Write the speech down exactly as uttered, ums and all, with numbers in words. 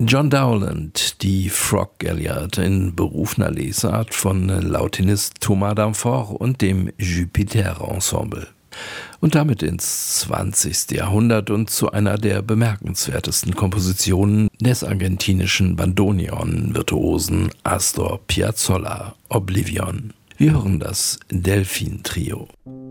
John Dowland, die Frog Galliard in berufener Lesart von Lautinist Thomas d'Amfort und dem Jupiter Ensemble. Und damit ins zwanzigste Jahrhundert und zu einer der bemerkenswertesten Kompositionen des argentinischen Bandoneon-Virtuosen Astor Piazzolla, Oblivion. Wir hören das Delphin-Trio.